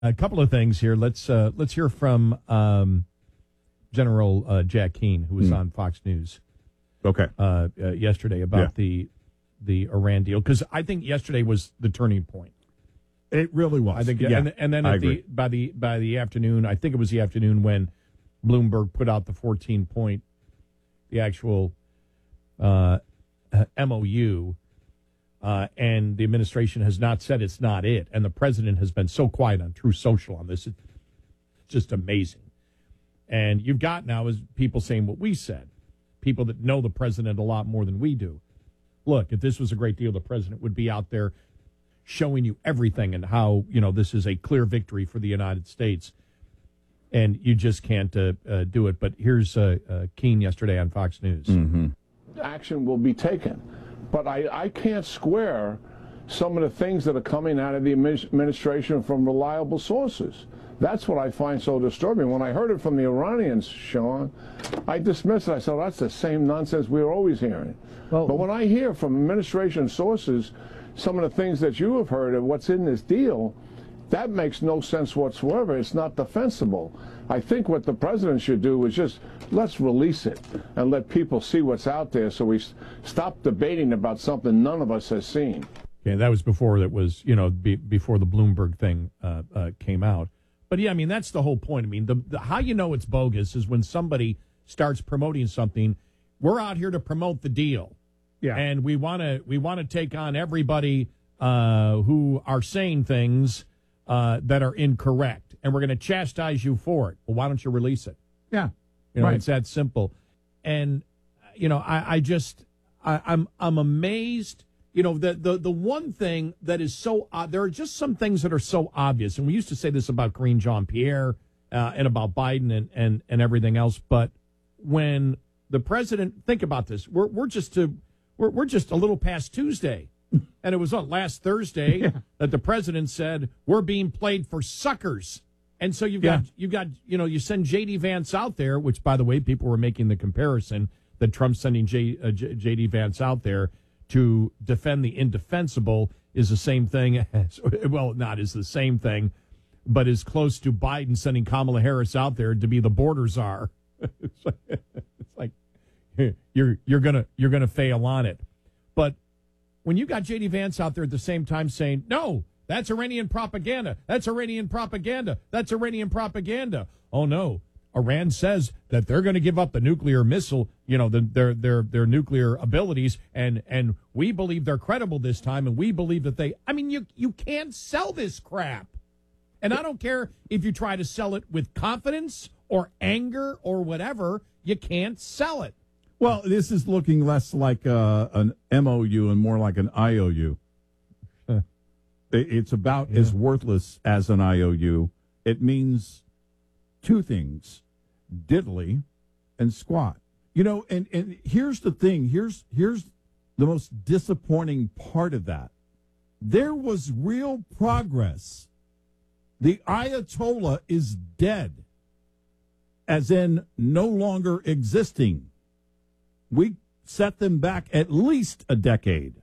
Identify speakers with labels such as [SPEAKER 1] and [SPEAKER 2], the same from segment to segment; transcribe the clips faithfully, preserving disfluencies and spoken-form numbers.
[SPEAKER 1] A couple of things here. Let's uh, let's hear from um, General uh, Jack Keane, who was mm. on Fox News.
[SPEAKER 2] Okay.
[SPEAKER 1] Uh, uh, yesterday about
[SPEAKER 2] yeah.
[SPEAKER 1] the the Iran deal, because I think yesterday was the turning point.
[SPEAKER 2] It really was.
[SPEAKER 1] I think,
[SPEAKER 2] yeah,
[SPEAKER 1] and, and then
[SPEAKER 2] I
[SPEAKER 1] at the, by the by the afternoon, I think it was the afternoon when Bloomberg put out the fourteen point, the actual uh, M O U. Uh, and the administration has not said it's not it. And the president has been so quiet on Truth Social on this. It's just amazing. And you've got now is people saying what we said, people that know the president a lot more than we do. Look, if this was a great deal, the president would be out there showing you everything and how, you know, this is a clear victory for the United States. And you just can't uh, uh, do it. But here's uh, uh, Keane yesterday on Fox News.
[SPEAKER 2] Mm-hmm.
[SPEAKER 3] Action will be taken. But I, I can't square some of the things that are coming out of the administration from reliable sources. That's what I find so disturbing. When I heard it from the Iranians, Sean, I dismissed it. I said, that's the same nonsense we were always hearing. Well, but when I hear from administration sources some of the things that you have heard of what's in this deal, that makes no sense whatsoever. It's not defensible. I think what the president should do is just let's release it and let people see what's out there so we s- stop debating about something none of us has seen.
[SPEAKER 1] Yeah, that was before that was, you know, be, before the Bloomberg thing uh, uh, came out. But, yeah, I mean, that's the whole point. I mean, the, the, how you know it's bogus is when somebody starts promoting something. We're out here to promote the deal.
[SPEAKER 2] Yeah.
[SPEAKER 1] And we want to we want to take on everybody uh, who are saying things uh, that are incorrect. And we're going to chastise you for it. Well, why don't you release it?
[SPEAKER 2] Yeah.
[SPEAKER 1] You know,
[SPEAKER 2] right.
[SPEAKER 1] It's that simple. And, you know, I, I just, I, I'm I'm amazed. You know, the, the, the one thing that is so, uh, there are just some things that are so obvious. And we used to say this about Karine Jean-Pierre uh, and about Biden and, and, and everything else. But when the president, think about this, we're, we're just to, we're, we're just a little past Tuesday. And it was on last Thursday yeah. that the president said, we're being played for suckers. And so you've got, yeah. you've got, you know, you send J D. Vance out there, which, by the way, people were making the comparison that Trump's sending J, uh, J, J.D. Vance out there to defend the indefensible is the same thing as, well, not is the same thing, but is close to Biden sending Kamala Harris out there to be the border czar. It's like, it's like you're you're gonna you're gonna fail on it. But when you got J D. Vance out there at the same time saying, no, that's Iranian propaganda. That's Iranian propaganda. That's Iranian propaganda. Oh, no. Iran says that they're going to give up the nuclear missile, you know, the, their their their nuclear abilities, and and we believe they're credible this time, and we believe that they. I mean, you you can't sell this crap, and I don't care if you try to sell it with confidence or anger or whatever. You can't sell it.
[SPEAKER 2] Well, this is looking less like uh, an M O U and more like an I O U. Huh. It's about yeah. as worthless as an I O U. It means two things, diddly and squat. You know, and, and here's the thing. Here's here's the most disappointing part of that. There was real progress. The Ayatollah is dead, as in no longer existing. We set them back at least a decade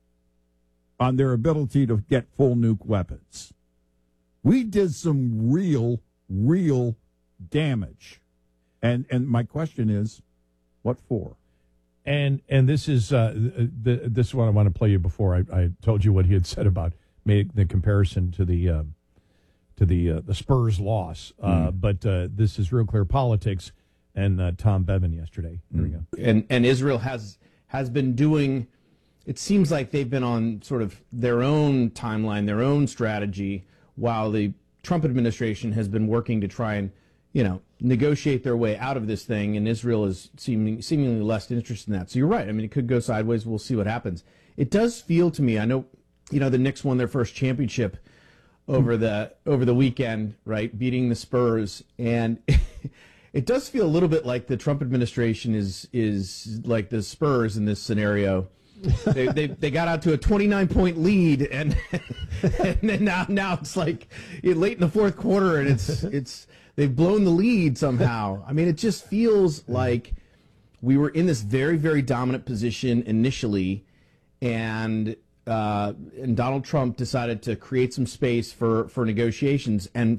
[SPEAKER 2] on their ability to get full nuke weapons. We did some real, real damage. And and my question is, what for?
[SPEAKER 1] And and this is uh, the, this is what I want to play you before. I, I told you what he had said about made the comparison to the uh, to the uh, the Spurs loss. Uh, mm. But uh, this is Real Clear Politics and uh, Tom Bevan yesterday. Here mm. we go.
[SPEAKER 4] And and Israel has has been doing. It seems like they've been on sort of their own timeline, their own strategy, while the Trump administration has been working to try and, you know, negotiate their way out of this thing, and Israel is seeming, seemingly less interested in that. So you're right. I mean, it could go sideways. We'll see what happens. It does feel to me, I know, you know, the Knicks won their first championship over the over the weekend, right, beating the Spurs, and it does feel a little bit like the Trump administration is is like the Spurs in this scenario. they, they they got out to a twenty-nine point lead, and and then now now it's like late in the fourth quarter, and it's it's they've blown the lead somehow. I mean, it just feels like we were in this very very dominant position initially, and uh, and Donald Trump decided to create some space for, for negotiations. And